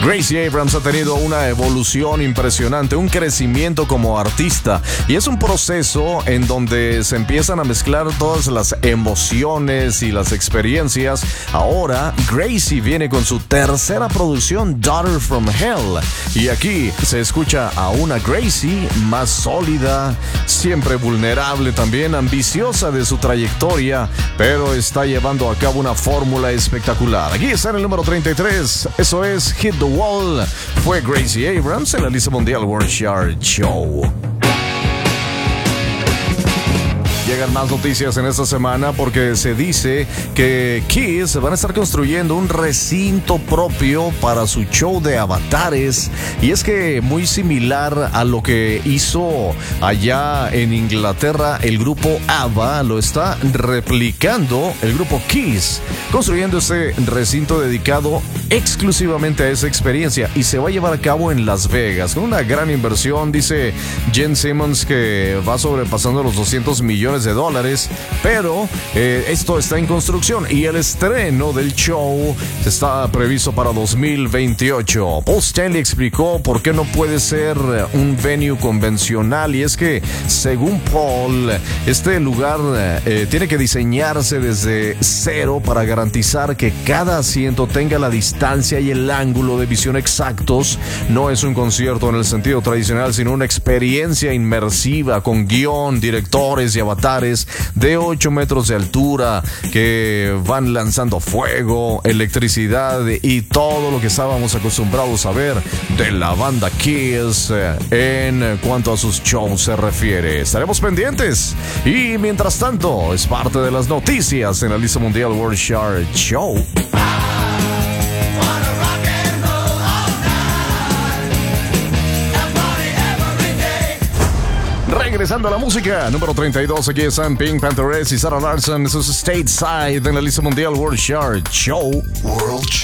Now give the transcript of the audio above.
Gracie Abrams ha tenido una evolución impresionante, un crecimiento como artista, y es un proceso en donde se empiezan a mezclar todas las emociones y las experiencias. Ahora Gracie viene con su tercera producción, Daughter from Hell, y aquí se escucha a una Gracie más sólida, siempre vulnerable también, ambiciosa de su trayectoria, pero está llevando a cabo una fórmula espectacular. Aquí está en el número 33, eso es Hit the Wall. Fue Gracie Abrams en la lista mundial World Chart Show. Llegan más noticias en esta semana porque se dice que Kiss van a estar construyendo un recinto propio para su show de avatares, y es que muy similar a lo que hizo allá en Inglaterra el grupo ABBA, lo está replicando el grupo Kiss, construyendo ese recinto dedicado exclusivamente a esa experiencia, y se va a llevar a cabo en Las Vegas con una gran inversión. Dice Gene Simmons que va sobrepasando los $200 millones, pero esto está en construcción y el estreno del show está previsto para 2028. Paul Stanley explicó por qué no puede ser un venue convencional, y es que según Paul, este lugar tiene que diseñarse desde cero para garantizar que cada asiento tenga la distancia y el ángulo de visión exactos. No es un concierto en el sentido tradicional, sino una experiencia inmersiva con guión, directores y avatares de 8 metros de altura que van lanzando fuego, electricidad y todo lo que estábamos acostumbrados a ver de la banda Kiss en cuanto a sus shows se refiere. Estaremos pendientes, y mientras tanto es parte de las noticias en la lista mundial World Chart Show. Regresando a la música, número 32, aquí están Pink Pantheress y Sarah Larson. Eso es Stateside en la lista mundial World Chart Show.